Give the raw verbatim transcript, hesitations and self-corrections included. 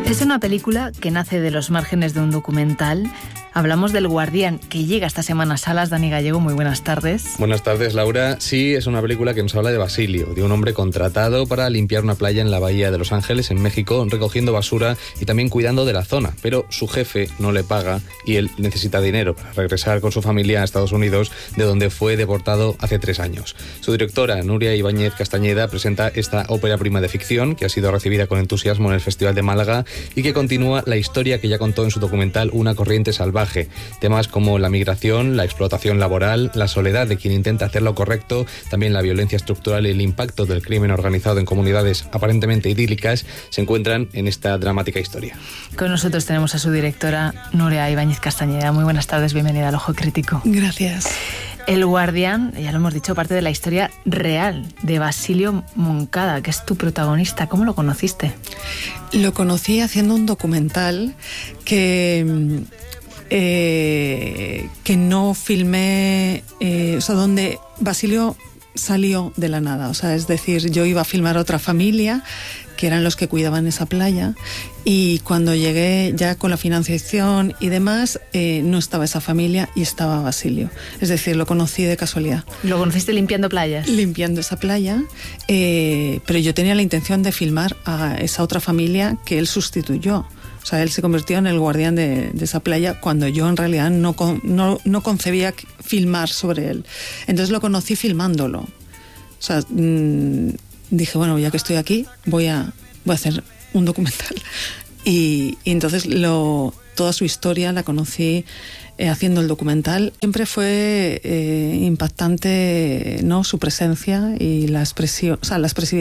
Es una película que nace de los márgenes de un documental. Hablamos del Guardián, que llega esta semana a salas. Dani Gallego, muy buenas tardes. Buenas tardes, Laura. Sí, es una película que nos habla de Basilio, de un hombre contratado para limpiar una playa en la bahía de Los Ángeles, en México, recogiendo basura y también cuidando de la zona. Pero su jefe no le paga y él necesita dinero para regresar con su familia a Estados Unidos, de donde fue deportado hace tres años. Su directora, Nuria Ibáñez Castañeda, presenta esta ópera prima de ficción que ha sido recibida con entusiasmo en el Festival de Málaga y que continúa la historia que ya contó en su documental Una corriente salvaje. Temas como la migración, la explotación laboral, la soledad de quien intenta hacer lo correcto, también la violencia estructural y el impacto del crimen organizado en comunidades aparentemente idílicas se encuentran en esta dramática historia. Con nosotros tenemos a su directora, Nuria Ibáñez Castañeda. Muy buenas tardes, bienvenida al Ojo Crítico. Gracias. El Guardián, ya lo hemos dicho, parte de la historia real de Basilio Moncada, que es tu protagonista. ¿Cómo lo conociste? Lo conocí haciendo un documental que... Eh, que no filmé, eh, o sea, donde Basilio salió de la nada, o sea, es decir, yo iba a filmar a otra familia, que eran los que cuidaban esa playa, y cuando llegué ya con la financiación y demás, eh, no estaba esa familia y estaba Basilio, es decir, lo conocí de casualidad. ¿Lo conociste limpiando playas? Limpiando esa playa, eh, pero yo tenía la intención de filmar a esa otra familia que él sustituyó. O sea, él se convirtió en el guardián de, de esa playa cuando yo en realidad no, no, no concebía filmar sobre él. Entonces lo conocí filmándolo. O sea, mmm, dije, bueno, ya que estoy aquí, voy a, voy a hacer un documental. Y, y entonces lo, toda su historia la conocí eh, haciendo el documental. Siempre fue eh, impactante, ¿no?, su presencia y la expresión, o sea, la expresividad